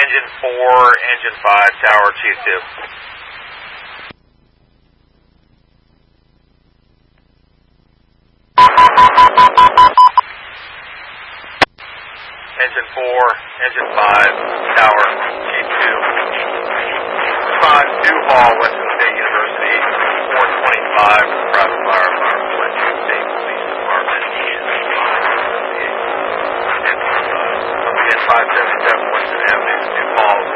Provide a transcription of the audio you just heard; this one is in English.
engine 4, engine 5, tower 2-2. Engine 4, engine 5, tower G2. Respond, Duval, Western State University, 425, private fire.